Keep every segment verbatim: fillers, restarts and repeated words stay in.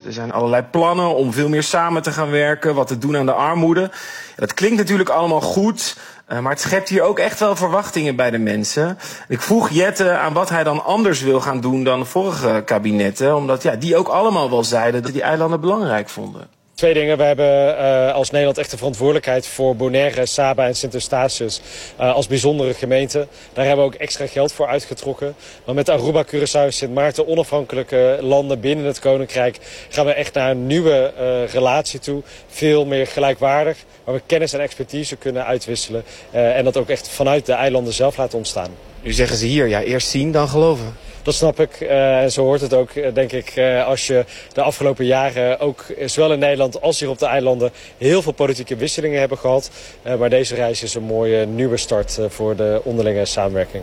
Er zijn allerlei plannen om veel meer samen te gaan werken, wat te doen aan de armoede. Dat klinkt natuurlijk allemaal goed, uh, maar het schept hier ook echt wel verwachtingen bij de mensen. Ik vroeg Jette aan wat hij dan anders wil gaan doen dan de vorige kabinetten, omdat ja, die ook allemaal wel zeiden dat die eilanden belangrijk vonden. Twee dingen. We hebben uh, als Nederland echt de verantwoordelijkheid voor Bonaire, Saba en Sint Eustatius uh, als bijzondere gemeente. Daar hebben we ook extra geld voor uitgetrokken. Maar met Aruba, Curaçao en Sint Maarten, onafhankelijke landen binnen het Koninkrijk, gaan we echt naar een nieuwe uh, relatie toe. Veel meer gelijkwaardig, waar we kennis en expertise kunnen uitwisselen. Uh, en dat ook echt vanuit de eilanden zelf laten ontstaan. Nu zeggen ze hier, ja, eerst zien dan geloven. Dat snap ik. En uh, zo hoort het ook, uh, denk ik, uh, als je de afgelopen jaren ook zowel in Nederland als hier op de eilanden heel veel politieke wisselingen hebben gehad. Uh, maar deze reis is een mooie nieuwe start uh, voor de onderlinge samenwerking.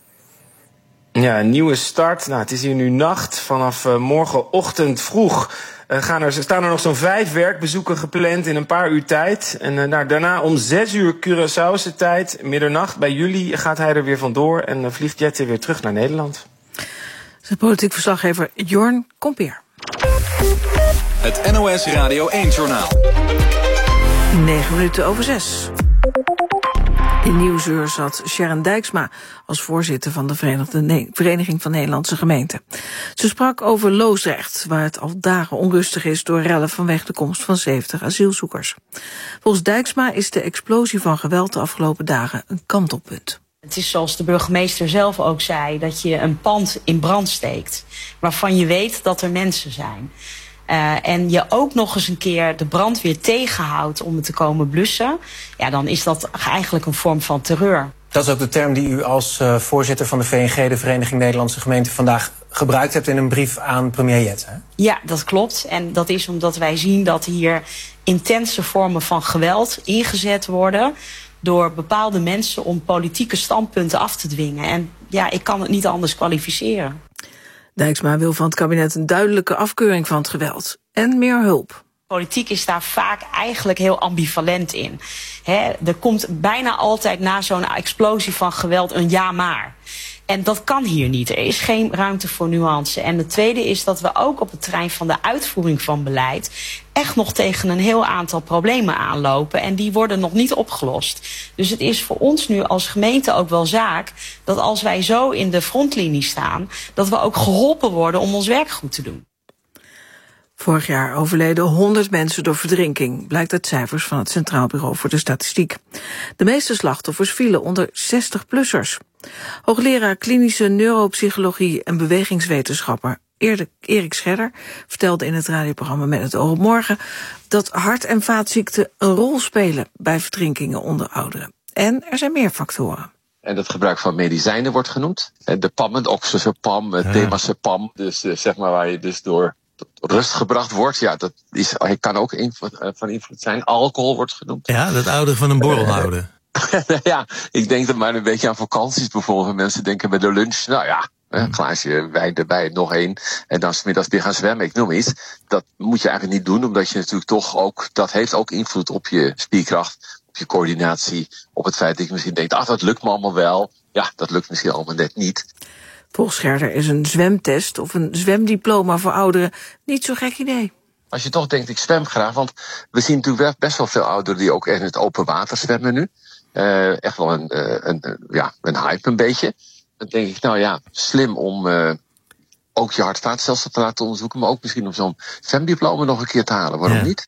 Ja, een nieuwe start. Nou, het is hier nu nacht. Vanaf uh, morgenochtend vroeg uh, gaan er, staan er nog zo'n vijf werkbezoeken gepland in een paar uur tijd. En uh, nou, daarna om zes uur Curaçaose tijd, middernacht bij jullie, gaat hij er weer vandoor en uh, vliegt Jette weer terug naar Nederland. De politiek verslaggever Jorn Kompeer. Het N O S Radio één-journaal. Negen minuten over zes. In Nieuwsuur zat Sharon Dijksma als voorzitter van de Verenigde ne- Vereniging van Nederlandse Gemeenten. Ze sprak over Loosdrecht, waar het al dagen onrustig is door rellen vanwege de komst van zeventig asielzoekers. Volgens Dijksma is de explosie van geweld de afgelopen dagen een kantelpunt. Het is zoals de burgemeester zelf ook zei, dat je een pand in brand steekt, waarvan je weet dat er mensen zijn. Uh, en je ook nog eens een keer de brandweer tegenhoudt om het te komen blussen, ja, dan is dat eigenlijk een vorm van terreur. Dat is ook de term die u als uh, voorzitter van de V N G, de Vereniging Nederlandse Gemeenten, vandaag gebruikt hebt in een brief aan premier Jette. Hè? Ja, dat klopt. En dat is omdat wij zien dat hier intense vormen van geweld ingezet worden door bepaalde mensen om politieke standpunten af te dwingen. En ja, ik kan het niet anders kwalificeren. Dijksma wil van het kabinet een duidelijke afkeuring van het geweld en meer hulp. Politiek is daar vaak eigenlijk heel ambivalent in. He, er komt bijna altijd na zo'n explosie van geweld een ja maar. En dat kan hier niet. Er is geen ruimte voor nuance. En het tweede is dat we ook op het terrein van de uitvoering van beleid echt nog tegen een heel aantal problemen aanlopen. En die worden nog niet opgelost. Dus het is voor ons nu als gemeente ook wel zaak dat als wij zo in de frontlinie staan, dat we ook geholpen worden om ons werk goed te doen. Vorig jaar overleden honderd mensen door verdrinking, blijkt uit cijfers van het Centraal Bureau voor de Statistiek. De meeste slachtoffers vielen onder zestig-plussers. Hoogleraar klinische neuropsychologie en bewegingswetenschapper Erik Scherder vertelde in het radioprogramma Met het oog op morgen dat hart- en vaatziekten een rol spelen bij verdrinkingen onder ouderen. En er zijn meer factoren. En het gebruik van medicijnen wordt genoemd. De PAM, het oxazepam, het temazepam, dus uh, zeg maar waar je dus door rust gebracht wordt. Ja, dat is, hij kan ook invloed, uh, van invloed zijn. Alcohol wordt genoemd. Ja, dat ouderen van een borrel houden. Ja, ik denk dan maar een beetje aan vakanties bijvoorbeeld. Mensen denken bij de lunch, nou ja, een glaasje wijn erbij, nog één. En dan 's middags weer gaan zwemmen, ik noem iets. Dat moet je eigenlijk niet doen, omdat je natuurlijk toch ook, dat heeft ook invloed op je spierkracht, op je coördinatie, op het feit dat je misschien denkt, ach, dat lukt me allemaal wel. Ja, dat lukt misschien allemaal net niet. Volgens Scherder is een zwemtest of een zwemdiploma voor ouderen niet zo'n gek idee. Als je toch denkt, ik zwem graag, want we zien natuurlijk best wel veel ouderen die ook echt in het open water zwemmen nu. Uh, echt wel een, uh, een, uh, ja, een hype een beetje. Dan denk ik, nou ja, slim om uh, ook je hart-vaatstelsel te laten onderzoeken, maar ook misschien om zo'n zwemdiploma nog een keer te halen. Waarom ja. niet?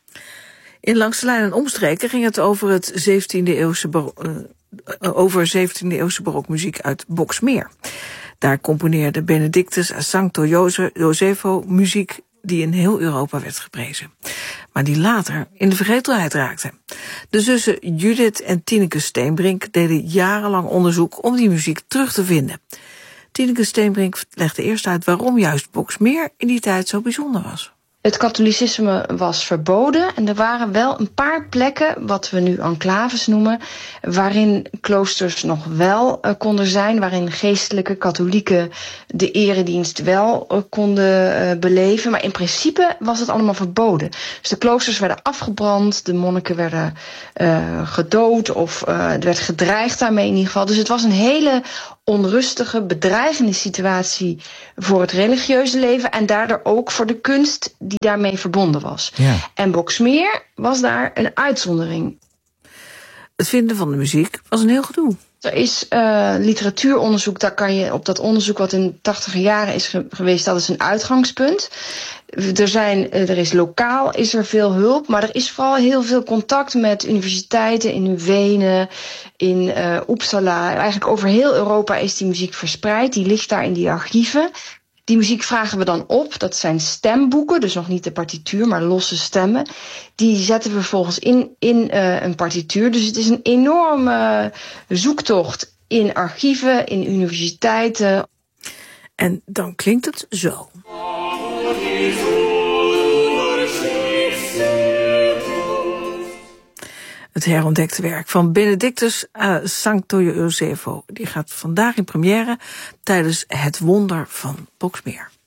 In Langs de Lijn en Omstreken ging het over het zeventiende eeuwse baro- uh, over zeventiende eeuwse barokmuziek uit Boxmeer. Daar componeerde Benedictus a Sancto Josefo muziek die in heel Europa werd geprezen, maar die later in de vergetelheid raakte. De zussen Judith en Tineke Steenbrink deden jarenlang onderzoek om die muziek terug te vinden. Tineke Steenbrink legde eerst uit waarom juist Boxmeer in die tijd zo bijzonder was. Het katholicisme was verboden en er waren wel een paar plekken, wat we nu enclaves noemen, waarin kloosters nog wel uh, konden zijn, waarin geestelijke katholieken de eredienst wel uh, konden uh, beleven. Maar in principe was het allemaal verboden. Dus de kloosters werden afgebrand, de monniken werden uh, gedood of uh, er werd gedreigd daarmee in ieder geval. Dus het was een hele onrustige, bedreigende situatie voor het religieuze leven en daardoor ook voor de kunst die daarmee verbonden was. Ja. En Boxmeer was daar een uitzondering. Het vinden van de muziek was een heel gedoe. Er is uh, literatuuronderzoek, daar kan je op dat onderzoek wat in de tachtige jaren is ge- geweest, dat is een uitgangspunt. Er, zijn, er is lokaal is er veel hulp, maar er is vooral heel veel contact met universiteiten in Wenen, in uh, Uppsala. Eigenlijk over heel Europa is die muziek verspreid, die ligt daar in die archieven. Die muziek vragen we dan op, dat zijn stemboeken, dus nog niet de partituur, maar losse stemmen. Die zetten we vervolgens in, in uh, een partituur. Dus het is een enorme zoektocht in archieven, in universiteiten. En dan klinkt het zo. Het herontdekte werk van Benedictus uh, Sancto Josepho. Die gaat vandaag in première tijdens Het Wonder van Boxmeer.